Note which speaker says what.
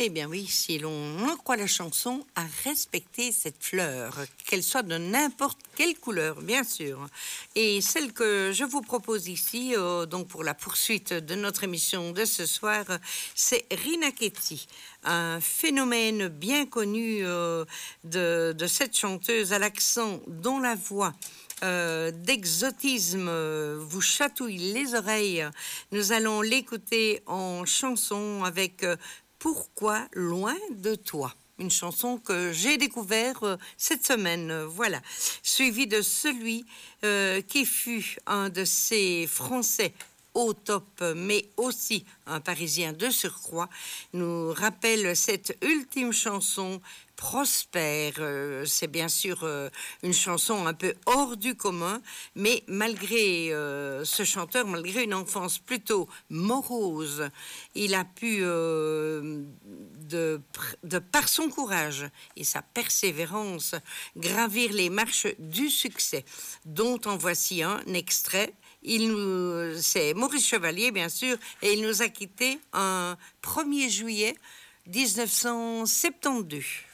Speaker 1: Eh bien oui, si l'on en croit la chanson, à respecter cette fleur, qu'elle soit de n'importe quelle couleur, bien sûr. Et celle que je vous propose ici, donc pour la poursuite de notre émission de ce soir, c'est Rina Ketty, un phénomène bien connu de cette chanteuse à l'accent dont la voix d'exotisme vous chatouille les oreilles. Nous allons l'écouter en chanson avec Pourquoi loin de toi, une chanson que j'ai découvert cette semaine, voilà, suivi de celui qui fut un de ces Français au top, mais aussi un Parisien de surcroît, nous rappelle cette ultime chanson Prosper. C'est bien sûr une chanson un peu hors du commun, mais malgré ce chanteur, malgré une enfance plutôt morose, il a pu, par son courage et sa persévérance, gravir les marches du succès, dont en voici un extrait. C'est Maurice Chevalier, bien sûr, et il nous a quittés un 1er juillet 1972.